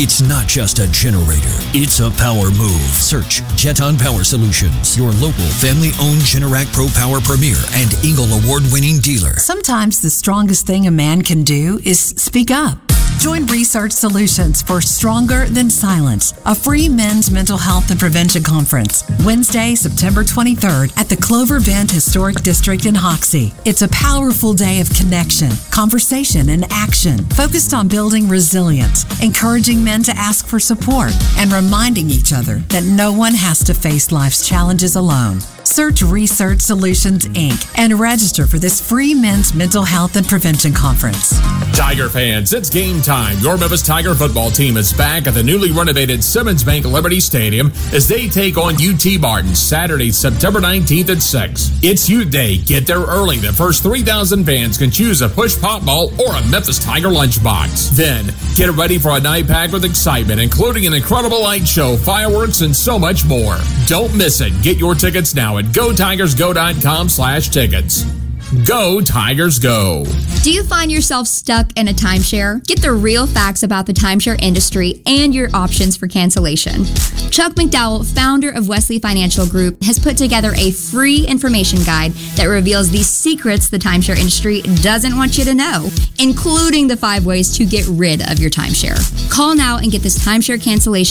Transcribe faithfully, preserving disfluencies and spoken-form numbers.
It's not just a generator, it's a power move. Search Jeton Power Solutions, your local family-owned Generac Pro Power Premier and Eagle Award-winning dealer. Sometimes the strongest thing a man can do is speak up. Join Research Solutions for Stronger Than Silence, a free men's mental health and prevention conference, Wednesday, September twenty-third at the Clover Bend Historic District in Hoxie. It's a powerful day of connection, conversation, and action, focused on building resilience, encouraging men to ask for support, and reminding each other that no one has to face life's challenges alone. Search Research Solutions, Incorporated and register for this free men's mental health and prevention conference. Tiger fans, it's game time. Your Memphis Tiger football team is back at the newly renovated Simmons Bank Liberty Stadium as they take on U T Martin Saturday, September nineteenth at six. It's Youth Day. Get there early. The first three thousand fans can choose a push pop ball or a Memphis Tiger lunchbox. Then, get ready for a night packed with excitement, including an incredible light show, fireworks, and so much more. Don't miss it. Get your tickets now at go tigers go dot com slash tickets. Go Tigers Go. Do you find yourself stuck in a timeshare? Get the real facts about the timeshare industry and your options for cancellation. Chuck McDowell, founder of Wesley Financial Group, has put together a free information guide that reveals the secrets the timeshare industry doesn't want you to know, including the five ways to get rid of your timeshare. Call now and get this timeshare cancellation